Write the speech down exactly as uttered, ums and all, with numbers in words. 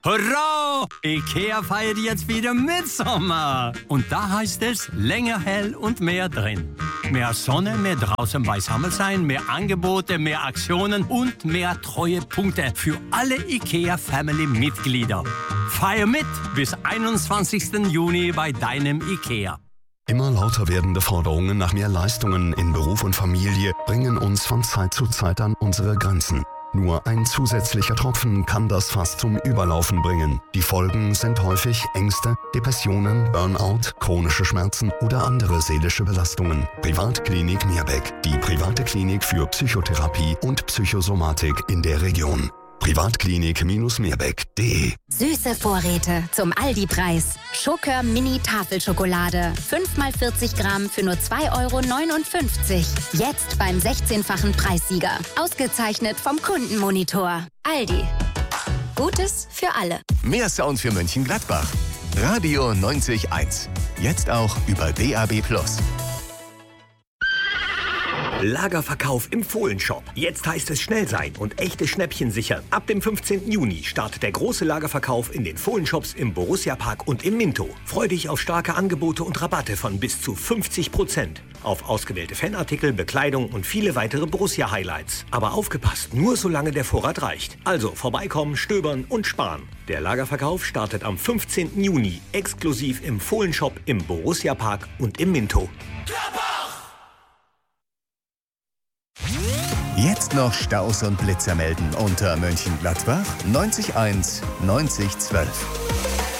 Hurra! IKEA feiert jetzt wieder Mitsommer. Und da heißt es länger hell und mehr drin. Mehr Sonne, mehr draußen beisammen sein, mehr Angebote, mehr Aktionen und mehr Treuepunkte für alle IKEA-Family-Mitglieder. Feier mit bis einundzwanzigsten Juni bei deinem IKEA. Immer lauter werdende Forderungen nach mehr Leistungen in Beruf und Familie bringen uns von Zeit zu Zeit an unsere Grenzen. Nur ein zusätzlicher Tropfen kann das Fass zum Überlaufen bringen. Die Folgen sind häufig Ängste, Depressionen, Burnout, chronische Schmerzen oder andere seelische Belastungen. Privatklinik Meerbeck, die private Klinik für Psychotherapie und Psychosomatik in der Region. privatklinik-meerbeck punkt de. Süße Vorräte zum Aldi-Preis. Schokör Mini Tafelschokolade. fünf mal vierzig Gramm für nur zwei Euro neunundfünfzig. Jetzt beim sechzehnfachen Preissieger. Ausgezeichnet vom Kundenmonitor. Aldi. Gutes für alle. Mehr Sound für Mönchengladbach. Radio neunzig Komma eins. Jetzt auch über D A B plus. Lagerverkauf im Fohlenshop. Jetzt heißt es schnell sein und echte Schnäppchen sichern. Ab dem fünfzehnten Juni startet der große Lagerverkauf in den Fohlenshops im Borussia Park und im Minto. Freu dich auf starke Angebote und Rabatte von bis zu fünfzig Prozent. Auf ausgewählte Fanartikel, Bekleidung und viele weitere Borussia-Highlights. Aber aufgepasst, nur solange der Vorrat reicht. Also vorbeikommen, stöbern und sparen. Der Lagerverkauf startet am fünfzehnten Juni exklusiv im Fohlenshop im Borussia Park und im Minto. Jetzt noch Staus und Blitzer melden unter Mönchengladbach neunzig Komma eins neunzig zwölf.